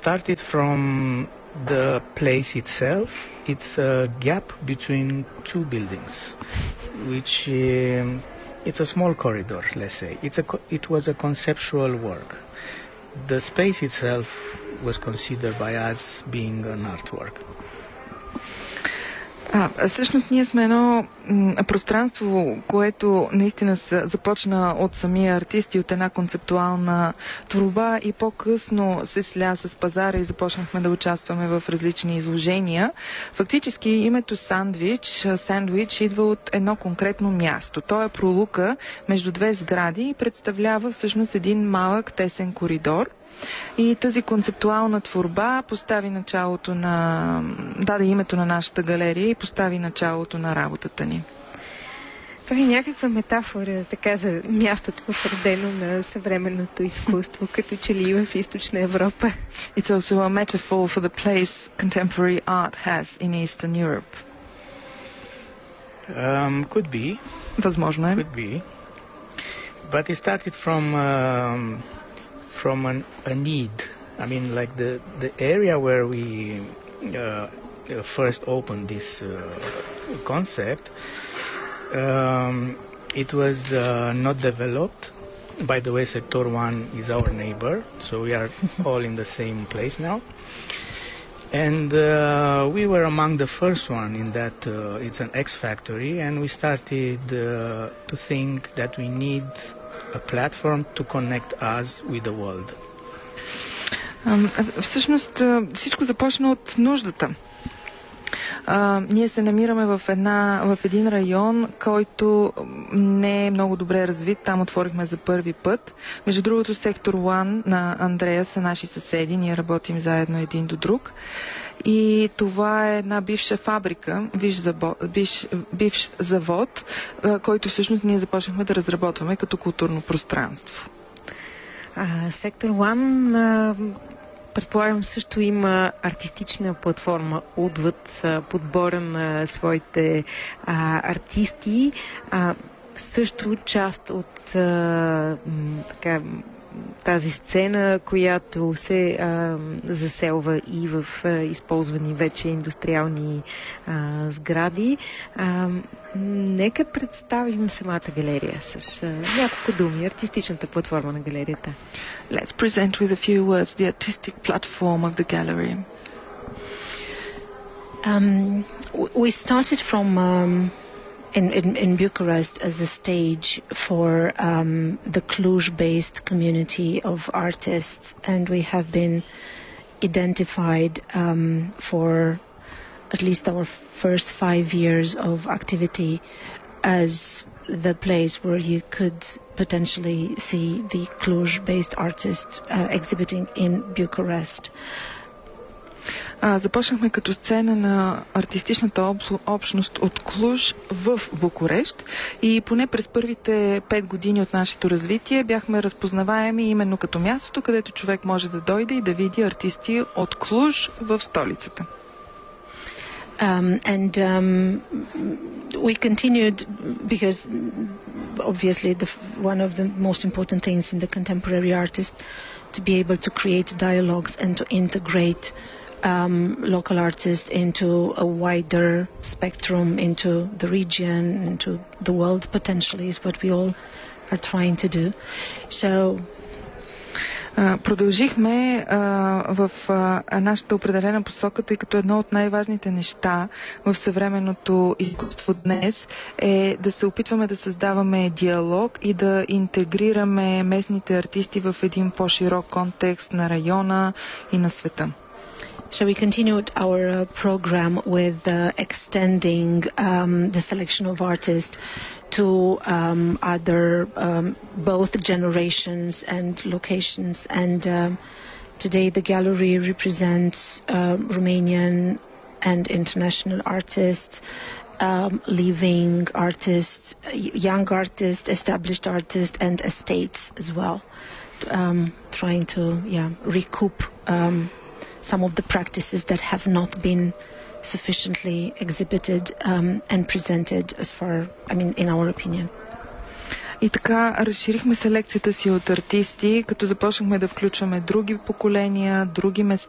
started from the place itself. It's a gap between two buildings, which it's a small corridor, let's say. It was a conceptual work. The space itself was considered by us being an artwork. Всъщност ние сме едно пространство, което наистина започна от самия артист и от една концептуална творба и по-късно се сля с пазара и започнахме да участваме в различни изложения. Фактически името сандвич идва от едно конкретно място. То е пролука между две сгради и представлява всъщност един малък тесен коридор. И тази концептуална творба постави началото даде името на нашата галерия и постави началото на работата ни. Това е някаква метафора, така, за мястото вредено на съвременното изкуство, като че ли в Източна Европа. It's also a metaphor for the place contemporary art has in Eastern Europe. Could be. Възможно е. Could be. But it started from a need. I mean, like the area where we first opened this concept, it was not developed. By the way, Sector 1 is our neighbor, so we are all in the same place now. And we were among the first one in that it's an X factory, and we started to think that we need a platform to connect us with the world. Всъщност всичко започна от нуждата. Ние се намираме в един район, който не е много добре развит. Там отворихме за първи път. Между другото, сектор 1 на Андрея са наши съседи. Ние работим заедно един до друг. И това е една бивша фабрика, бивш завод, който всъщност ние започнахме да разработваме като културно пространство. Сектор 1, предполагам, също има артистична платформа отвъд подбора на своите артисти. Също част от тази сцена, която се заселва и в използвани вече индустриални сгради. Нека представим самата галерия с няколко думи, артистичната платформа на галерията. Let's present with a few words the artistic platform of the gallery. We started from in Bucharest as a stage for the Cluj-based community of artists, and we have been identified for at least our first 5 years of activity as the place where you could potentially see the Cluj-based artists exhibiting in Bucharest. Започнахме като сцена на артистичната общност от Клуж в Букурещ и поне през първите 5 години от нашето развитие бяхме разпознаваеми именно като мястото, където човек може да дойде и да види артисти от Клуж в столицата. We continued because obviously one of the most important things in the contemporary artist to be able to create dialogues and to integrate local artists into a wider spectrum, into the region, into the world potentially is what we all are trying to do. So продължихме в нашата определена посока, тъй като едно от най-важните неща в съвременното изкуство днес е да се опитваме да създаваме диалог и да интегрираме местните артисти в един по-широк контекст на района и на света. So we continued our program with extending the selection of artists to other both generations and locations. And today the gallery represents Romanian and international artists, living artists, young artists, established artists, and estates as well, trying to recoup some of the practices that have not been sufficiently exhibited and presented as far, in our opinion. И така разширихме селекцията си от артисти, като започнахме да включваме други поколения, други места,